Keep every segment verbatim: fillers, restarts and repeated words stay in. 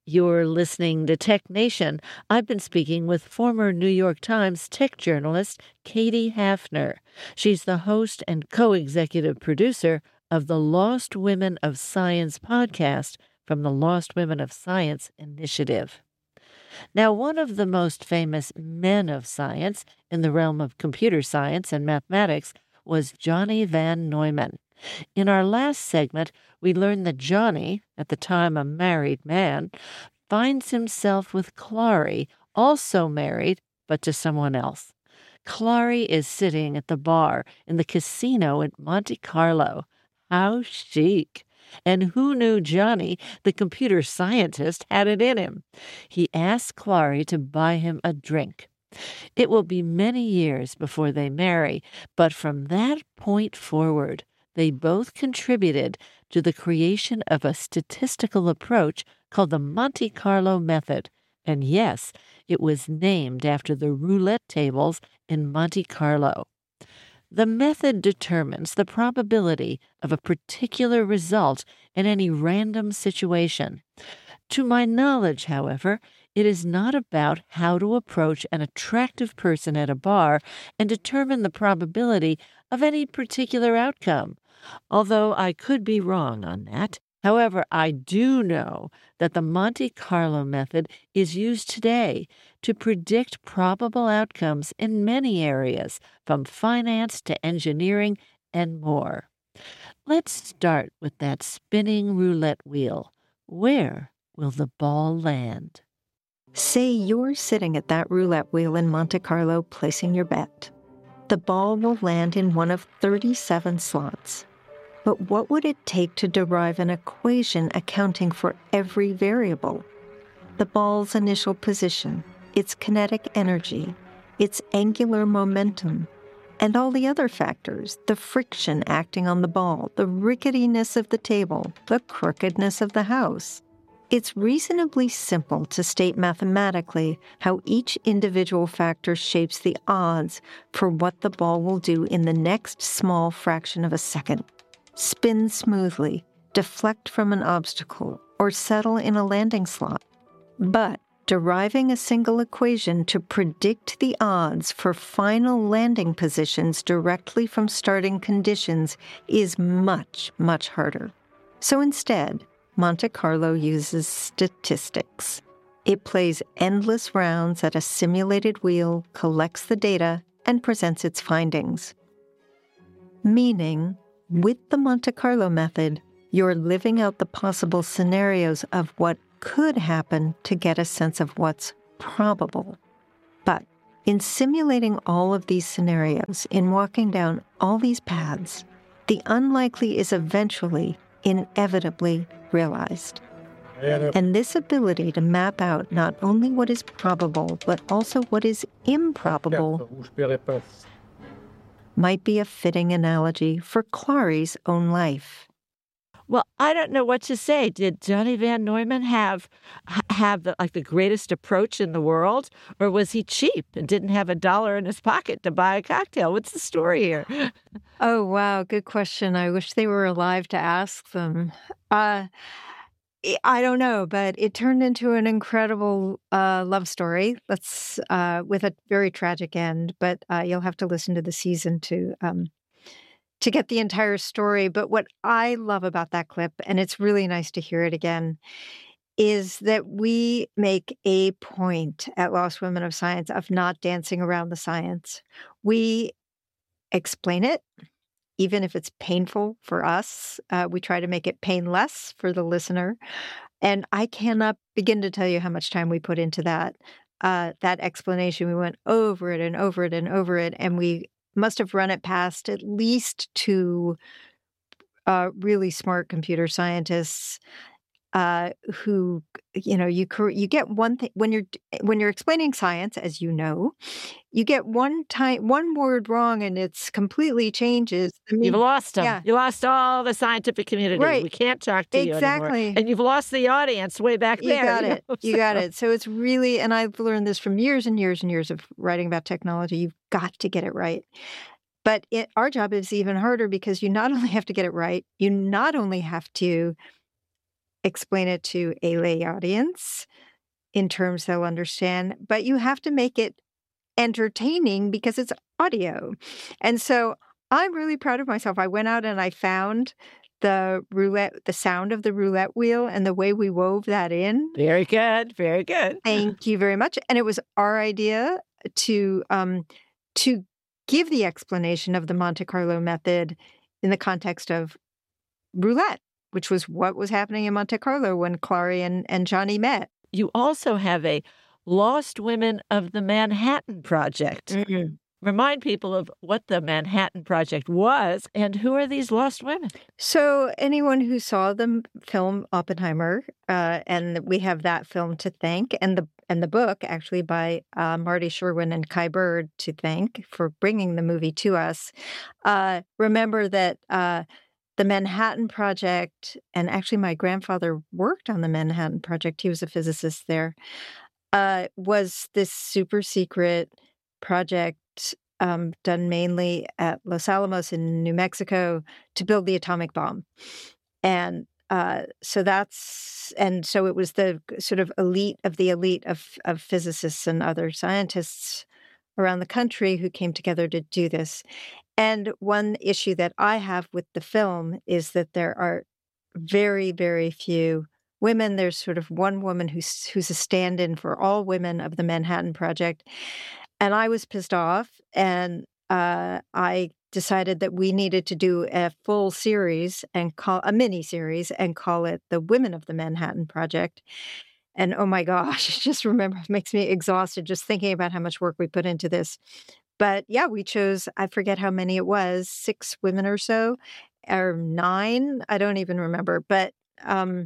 You're listening to Tech Nation. I've been speaking with former New York Times tech journalist Katie Hafner. She's the host and co-executive producer of the Lost Women of Science podcast from the Lost Women of Science Initiative. Now, one of the most famous men of science in the realm of computer science and mathematics was Johnny Van Neumann. In our last segment, we learned that Johnny, at the time a married man, finds himself with Clary, also married, but to someone else. Clary is sitting at the bar in the casino at Monte Carlo. How chic! And who knew Johnny, the computer scientist, had it in him? He asked Clary to buy him a drink. It will be many years before they marry, but from that point forward, they both contributed to the creation of a statistical approach called the Monte Carlo method. And yes, it was named after the roulette tables in Monte Carlo. The method determines the probability of a particular result in any random situation. To my knowledge, however, it is not about how to approach an attractive person at a bar and determine the probability of any particular outcome, although I could be wrong on that. However, I do know that the Monte Carlo method is used today to predict probable outcomes in many areas, from finance to engineering and more. Let's start with that spinning roulette wheel. Where will the ball land? Say you're sitting at that roulette wheel in Monte Carlo placing your bet. The ball will land in one of thirty-seven slots. But what would it take to derive an equation accounting for every variable? The ball's initial position, its kinetic energy, its angular momentum, and all the other factors, the friction acting on the ball, the ricketiness of the table, the crookedness of the house. It's reasonably simple to state mathematically how each individual factor shapes the odds for what the ball will do in the next small fraction of a second. Spin smoothly, deflect from an obstacle, or settle in a landing slot. But deriving a single equation to predict the odds for final landing positions directly from starting conditions is much, much harder. So instead, Monte Carlo uses statistics. It plays endless rounds at a simulated wheel, collects the data, and presents its findings. Meaning, with the Monte Carlo method, you're living out the possible scenarios of what could happen to get a sense of what's probable. But in simulating all of these scenarios, in walking down all these paths, the unlikely is eventually, inevitably realized. And this ability to map out not only what is probable, but also what is improbable might be a fitting analogy for Clary's own life. Well, I don't know what to say. Did Johnny Van Neumann have have the, like the greatest approach in the world, or was he cheap and didn't have a dollar in his pocket to buy a cocktail? What's the story here? Oh, wow. Good question. I wish they were alive to ask them. Uh, I don't know, but it turned into an incredible uh, love story. Let's uh, with a very tragic end. But uh, you'll have to listen to the season to um, to get the entire story. But what I love about that clip, and it's really nice to hear it again, is that we make a point at Lost Women of Science of not dancing around the science. We explain it. Even if it's painful for us, uh, we try to make it painless for the listener. And I cannot begin to tell you how much time we put into that. Uh, that explanation, we went over it and over it and over it, and we must have run it past at least two uh, really smart computer scientists uh, who, you know, you you get one thing when you're when you're explaining science, as you know, you get one time one word wrong and it's completely changes. I mean, you've lost them. Yeah. You lost all the scientific community. Right. We can't talk to you exactly. anymore. And you've lost the audience way back you there. Got you it. know? You so. got it. So it's really, and I've learned this from years and years and years of writing about technology. You've got to get it right. But it, our job is even harder because you not only have to get it right, you not only have to explain it to a lay audience in terms they'll understand, but you have to make it entertaining because it's audio. And so I'm really proud of myself. I went out and I found the roulette, the sound of the roulette wheel and the way we wove that in. Very good. Very good. Thank you very much. And it was our idea to um, to give the explanation of the Monte Carlo method in the context of roulette, which was what was happening in Monte Carlo when Clary and, and Johnny met. You also have a Lost Women of the Manhattan Project. Mm-hmm. Remind people of what the Manhattan Project was and who are these lost women? So anyone who saw the film Oppenheimer, uh, and we have that film to thank, and the and the book actually by uh, Marty Sherwin and Kai Bird to thank for bringing the movie to us. Uh, remember that uh, the Manhattan Project, and actually my grandfather worked on the Manhattan Project. He was a physicist there. Uh, was this super secret project um, done mainly at Los Alamos in New Mexico to build the atomic bomb. And uh, so that's, and so it was the sort of elite of the elite of, of physicists and other scientists around the country who came together to do this. And one issue that I have with the film is that there are very, very few women. There's sort of one woman who's who's a stand-in for all women of the Manhattan Project. And I was pissed off, and uh, I decided that we needed to do a full series and call a mini series and call it the Women of the Manhattan Project. And oh my gosh, just remember, it makes me exhausted just thinking about how much work we put into this. But yeah, we chose, I forget how many it was, six women or so, or nine. I don't even remember. But um,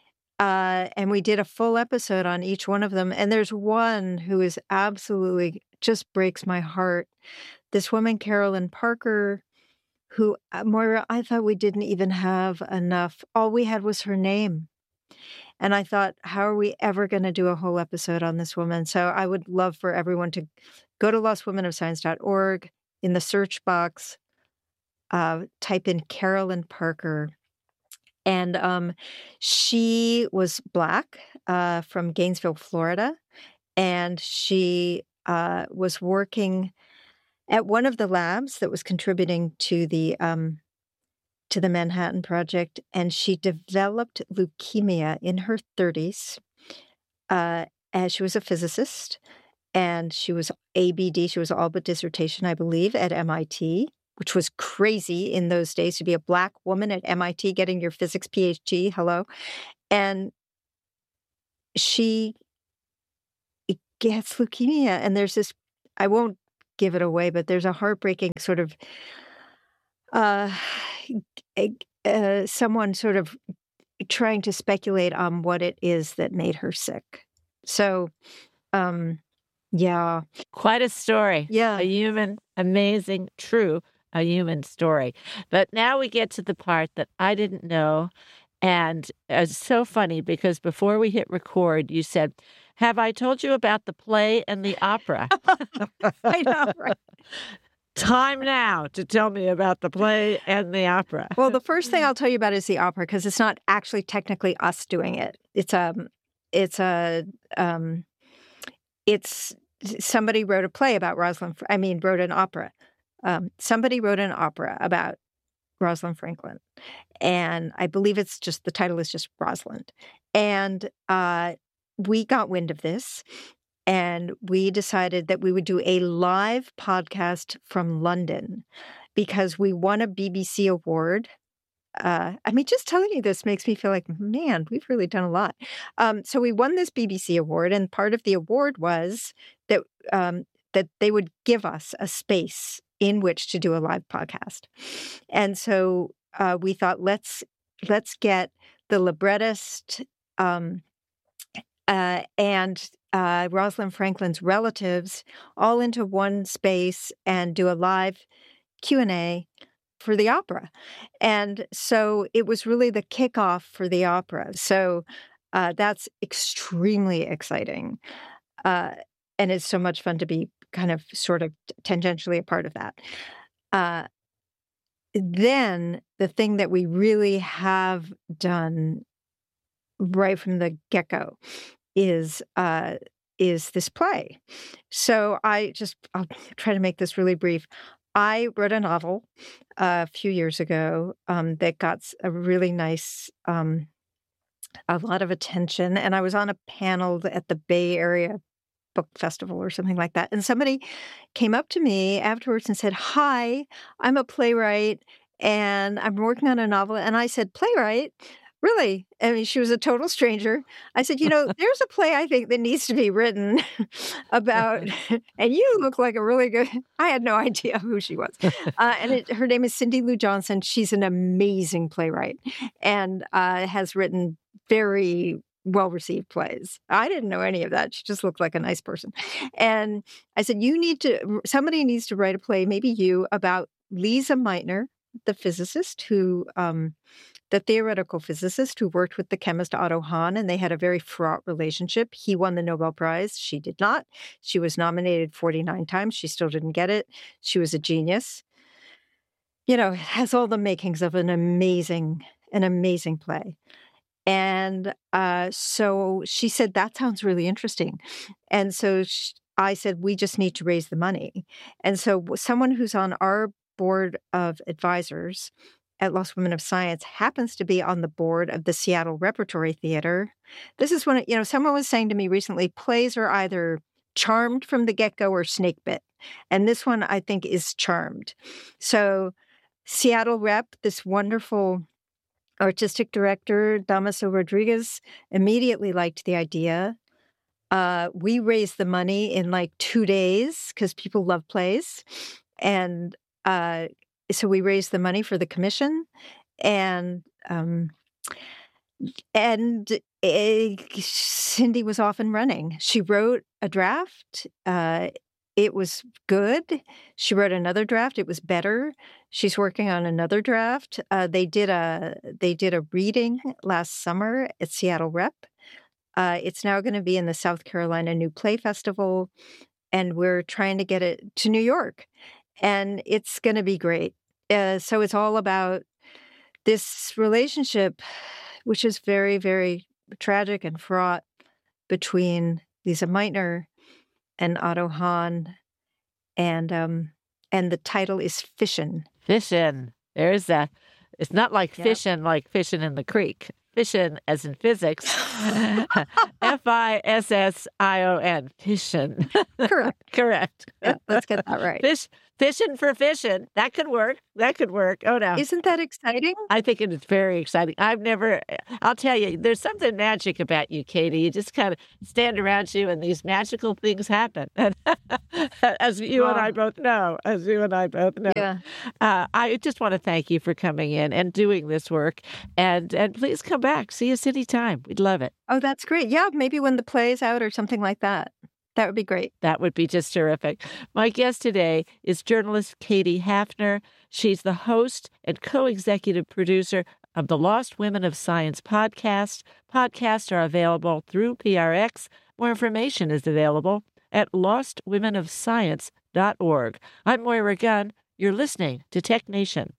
Uh, and we did a full episode on each one of them. And there's one who is absolutely just breaks my heart. This woman, Carolyn Parker, who, uh, Moira, I thought we didn't even have enough. All we had was her name. And I thought, how are we ever going to do a whole episode on this woman? So I would love for everyone to go to lost women of science dot org. In the search box, uh, type in Carolyn Parker. And um, she was Black uh, from Gainesville, Florida. And she uh, was working at one of the labs that was contributing to the um, to the Manhattan Project. And she developed leukemia in her thirties. Uh, as she was a physicist. And she was A B D. She was all but dissertation, I believe, at M I T. Which was crazy in those days to be a Black woman at M I T getting your physics P H D. Hello. And she gets leukemia. And there's this, I won't give it away, but there's a heartbreaking sort of, uh, uh, someone sort of trying to speculate on what it is that made her sick. So, um, yeah. Quite a story. Yeah. A human, amazing, true. A human story. But now we get to the part that I didn't know. And it's so funny because before we hit record, you said, have I told you about the play and the opera? I know, right? Time now to tell me about the play and the opera. Well, the first thing I'll tell you about is the opera, because it's not actually technically us doing it. It's a, it's a, um, it's somebody wrote a play about Rosalind. I mean, wrote an opera. Um, somebody wrote an opera about Rosalind Franklin, and I believe it's just, the title is just Rosalind. And uh, we got wind of this, and we decided that we would do a live podcast from London because we won a B B C award. Uh, I mean, just telling you this makes me feel like, man, we've really done a lot. Um, so we won this B B C award, and part of the award was that um, that they would give us a space in which to do a live podcast. And so uh, we thought, let's let's get the librettist um, uh, and uh, Rosalind Franklin's relatives all into one space and do a live Q and A for the opera. And so it was really the kickoff for the opera. So uh, that's extremely exciting. Uh, and it's so much fun to be kind of sort of tangentially a part of that. Uh, then the thing that we really have done right from the get-go is uh, is this play. So I just, I'll try to make this really brief. I wrote a novel uh, a few years ago um, that got s- a really nice, um, a lot of attention. And I was on a panel at the Bay Area Book Festival or something like that. And somebody came up to me afterwards and said, "Hi, I'm a playwright and I'm working on a novel." And I said, "Playwright? Really?" I mean, she was a total stranger. I said, "You know, there's a play I think that needs to be written about, and you look like a really good." I had no idea who she was. Uh, and it, her name is Cindy Lou Johnson. She's an amazing playwright and uh, has written very well-received plays. I didn't know any of that. She just looked like a nice person. And I said, "You need to, somebody needs to write a play, maybe you, about Lisa Meitner, the physicist who, um, the theoretical physicist who worked with the chemist Otto Hahn, and they had a very fraught relationship. He won the Nobel Prize. She did not. She was nominated forty-nine times. She still didn't get it. She was a genius. You know, has all the makings of an amazing, an amazing play." And uh, so she said, "That sounds really interesting." And so sh I said, "We just need to raise the money." And so w- someone who's on our board of advisors at Lost Women of Science happens to be on the board of the Seattle Repertory Theater. This is when, it- you know, someone was saying to me recently, plays are either charmed from the get-go or snake bit. And this one, I think, is charmed. So Seattle Rep, this wonderful artistic director, Damaso Rodriguez, immediately liked the idea. Uh, we raised the money in like two days because people love plays. And uh, so we raised the money for the commission. And um, and eh, Cindy was off and running. She wrote a draft. Uh, it was good. She wrote another draft. It was better. She's working on another draft. Uh, they did a they did a reading last summer at Seattle Rep. Uh, it's now going to be in the South Carolina New Play Festival, and we're trying to get it to New York, and it's going to be great. Uh, so it's all about this relationship, which is very, very tragic and fraught, between Lisa Meitner and Otto Hahn, and um, and the title is Fishin'. Fission. There's that. It's not like Yep. fishing, like fishing in the creek. Fission, as in physics. F I S S I O N. Fission. Correct. Correct. Yeah, let's get that right. Fish, fishing for fishing. That could work. That could work. Oh, no. Isn't that exciting? I think it is very exciting. I've never, I'll tell you, there's something magic about you, Katie. You just kind of stand around you and these magical things happen. As you and I Well, both know, as you and I both know. yeah. Uh, I just want to thank you for coming in and doing this work. And and please come back. See us anytime. We'd love it. Oh, that's great. Yeah, maybe when the play is out or something like that. That would be great. That would be just terrific. My guest today is journalist Katie Hafner. She's the host and co-executive producer of the Lost Women of Science podcast. Podcasts are available through P R X. More information is available at lost women of science dot org. I'm Moira Gunn. You're listening to Tech Nation.